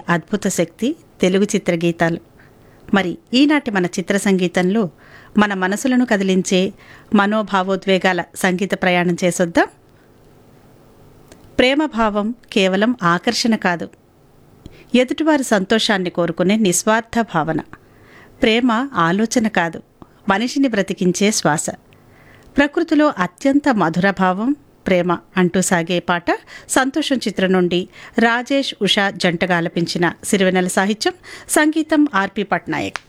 అద్భుత శక్తి తెలుగు చిత్రగీతాలు. మరి ఈనాటి మన చిత్ర సంగీతంలో మన మనసులను కదిలించే మనోభావోద్వేగాల సంగీత ప్రయాణం చేసొద్దాం. ప్రేమభావం కేవలం ఆకర్షణ కాదు, ఎదుటివారి సంతోషాన్ని కోరుకునే నిస్వార్థ భావన. ప్రేమ ఆలోచన కాదు, మనిషిని బ్రతికించే శ్వాస. ప్రకృతిలో అత్యంత మధుర భావం ప్రేమ అంటూ సాగే పాట సంతోషం చిత్రం నుండి రాజేష్ ఉషా జంటగా ఆలపించిన సిరివెన్నెల సాహిత్యం, సంగీతం ఆర్పి పట్నాయక్.